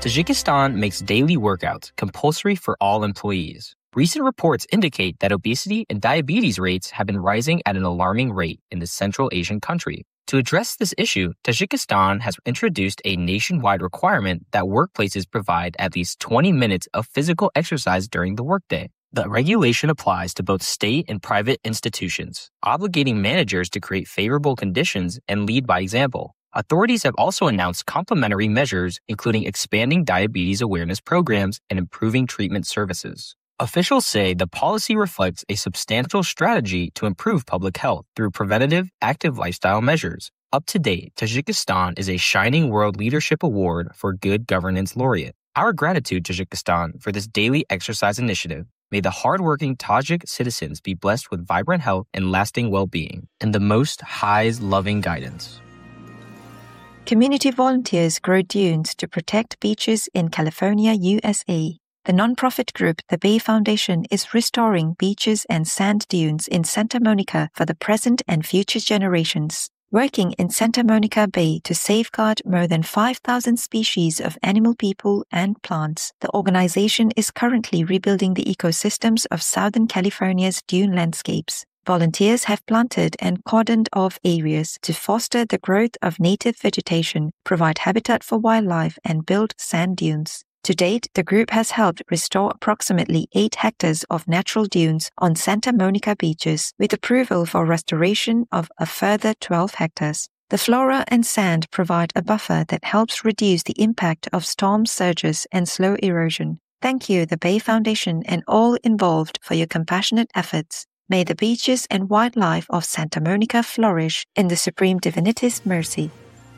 Tajikistan makes daily workouts compulsory for all employees. Recent reports indicate that obesity and diabetes rates have been rising at an alarming rate in the Central Asian country. To address this issue, Tajikistan has introduced a nationwide requirement that workplaces provide at least 20 minutes of physical exercise during the workday. The regulation applies to both state and private institutions, obligating managers to create favorable conditions and lead by example. Authorities have also announced complementary measures, including expanding diabetes awareness programs and improving treatment services. Officials say the policy reflects a substantial strategy to improve public health through preventative, active lifestyle measures. Up to date, Tajikistan is a Shining World Leadership Award for Good Governance laureate. Our gratitude, Tajikistan, for this daily exercise initiative. May the hardworking Tajik citizens be blessed with vibrant health and lasting well-being, and the Most High's loving guidance. Community volunteers grow dunes to protect beaches in California, USA. The nonprofit group The Bay Foundation is restoring beaches and sand dunes in Santa Monica for the present and future generations. Working in Santa Monica Bay to safeguard more than 5,000 species of animal, people, and plants, the organization is currently rebuilding the ecosystems of Southern California's dune landscapes. Volunteers have planted and cordoned off areas to foster the growth of native vegetation, provide habitat for wildlife, and build sand dunes. To date, the group has helped restore approximately 8 hectares of natural dunes on Santa Monica beaches, with approval for restoration of a further 12 hectares. The flora and sand provide a buffer that helps reduce the impact of storm surges and slow erosion. Thank you, the Bay Foundation, and all involved for your compassionate efforts. May the beaches and wildlife of Santa Monica flourish in the Supreme Divinity's mercy.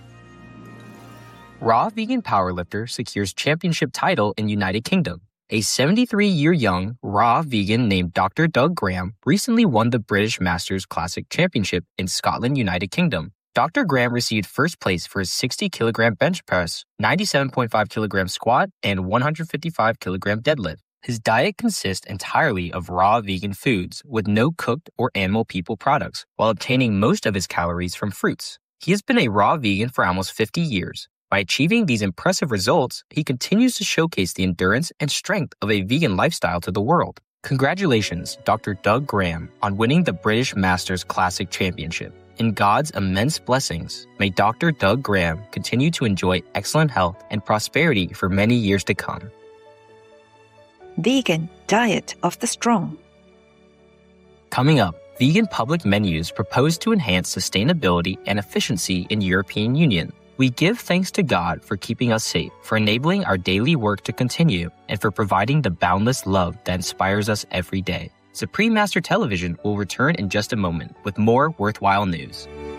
Raw vegan powerlifter secures championship title in United Kingdom. A 73-year-young raw vegan named Dr. Doug Graham recently won the British Masters Classic Championship in Scotland, United Kingdom. Dr. Graham received first place for his 60-kilogram bench press, 97.5-kilogram squat, and 155-kilogram deadlift. His diet consists entirely of raw vegan foods with no cooked or animal people products, while obtaining most of his calories from fruits. He has been a raw vegan for almost 50 years. By achieving these impressive results, he continues to showcase the endurance and strength of a vegan lifestyle to the world. Congratulations, Dr. Doug Graham, on winning the British Masters Classic Championship. In God's immense blessings, may Dr. Doug Graham continue to enjoy excellent health and prosperity for many years to come. Vegan Diet of the Strong. Coming up, vegan public menus propose to enhance sustainability and efficiency in European Union. We give thanks to God for keeping us safe, for enabling our daily work to continue, and for providing the boundless love that inspires us every day. Supreme Master Television will return in just a moment with more worthwhile news.